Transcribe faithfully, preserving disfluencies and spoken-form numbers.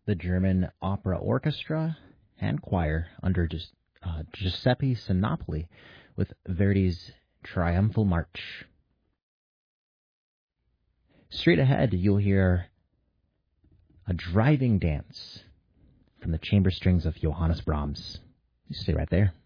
the German Opera Orchestra and Choir under Gius- uh, Giuseppe Sinopoli with Verdi's Triumphal March. Straight ahead, you'll hear a driving dance from the chamber strings of Johannes Brahms. You stay right there.